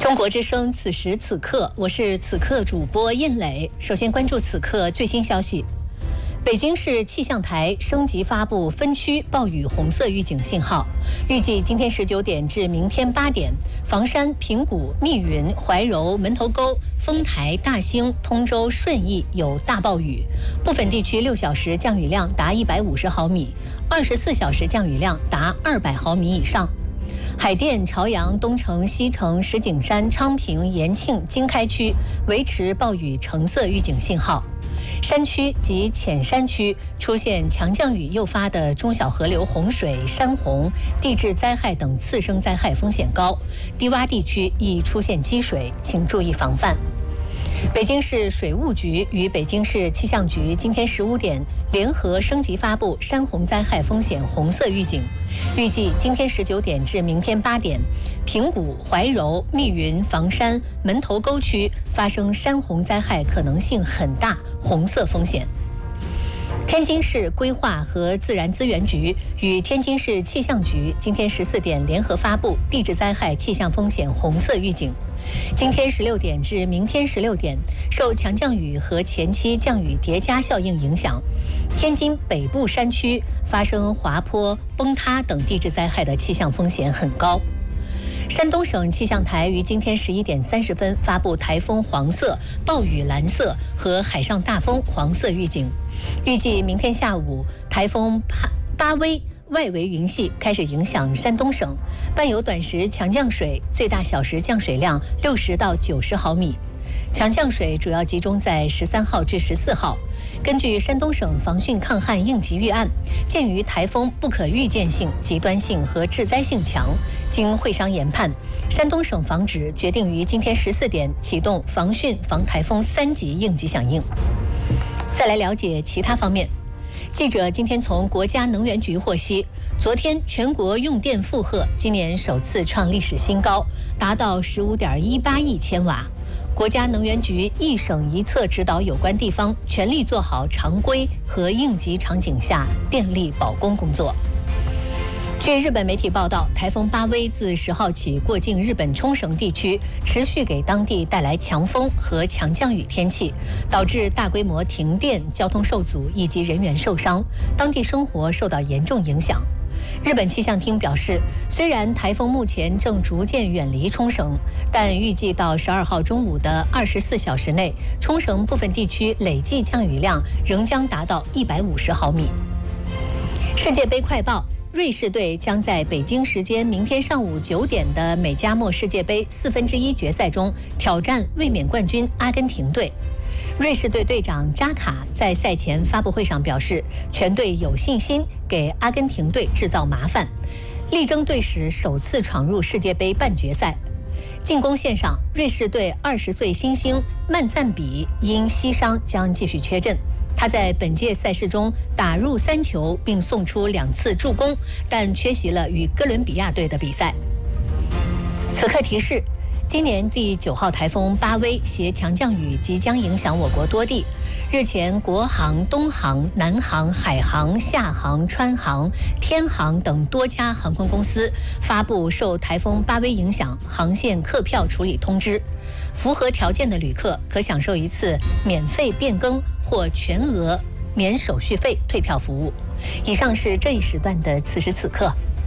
中国之声此时此刻，我是此刻主播印磊。首先关注此刻最新消息。北京市气象台升级发布分区暴雨红色预警信号，预计今天19点至明天8点，房山、平谷、密云、怀柔、门头沟、丰台、大兴、通州、顺义有大暴雨，部分地区6小时降雨量达150毫米，24小时降雨量达200毫米以上。海淀、朝阳、东城、西城、石景山、昌平、延庆、经开区维持暴雨橙色预警信号。山区及浅山区出现强降雨诱发的中小河流洪水、山洪、地质灾害等次生灾害风险高，低洼地区易出现积水，请注意防范。北京市水务局与北京市气象局今天15点联合升级发布山洪灾害风险红色预警，预计今天19点至明天8点，平谷、怀柔、密云、房山、门头沟区发生山洪灾害可能性很大，红色风险。天津市规划和自然资源局与天津市气象局今天14点联合发布地质灾害气象风险红色预警。今天16点至明天16点，受强降雨和前期降雨叠加效应影响，天津北部山区发生滑坡、崩塌等地质灾害的气象风险很高。山东省气象台于今天11点30分发布台风黄色、暴雨蓝色和海上大风黄色预警，预计明天下午台风巴威外围云系开始影响山东省，伴有短时强降水，最大小时降水量60到90毫米。强降水主要集中在13号至14号。根据山东省防汛抗旱应急预案，鉴于台风不可预见性、极端性和致灾性强，经会商研判，山东省防指决定于今天14点启动防汛防台风3级应急响应。再来了解其他方面。记者今天从国家能源局获悉，昨天全国用电负荷今年首次创历史新高，达到15.18亿千瓦。国家能源局一省一策指导有关地方全力做好常规和应急场景下电力保供工作。据日本媒体报道，台风巴威自10号起过境日本冲绳地区，持续给当地带来强风和强降雨天气，导致大规模停电、交通受阻以及人员受伤，当地生活受到严重影响。日本气象厅表示，虽然台风目前正逐渐远离冲绳，但预计到12号中午的24小时内，冲绳部分地区累计降雨量仍将达到150毫米。世界杯快报。瑞士队将在北京时间明天上午9点的美加墨世界杯1/4决赛中挑战卫冕冠军阿根廷队。瑞士队队长扎卡在赛前发布会上表示，全队有信心给阿根廷队制造麻烦，力争队史首次闯入世界杯半决赛。进攻线上，瑞士队20岁新星曼赞比因膝伤将继续缺阵。他在本届赛事中打入3球，并送出2次助攻，但缺席了与哥伦比亚队的比赛。此刻提示，今年第9号台风巴威携强降雨即将影响我国多地。日前，国航、东航、南航、海航、厦航、川航、天航等多家航空公司发布受台风巴威影响航线客票处理通知，符合条件的旅客可享受1次免费变更或全额免手续费退票服务。以上是这一时段的此时此刻。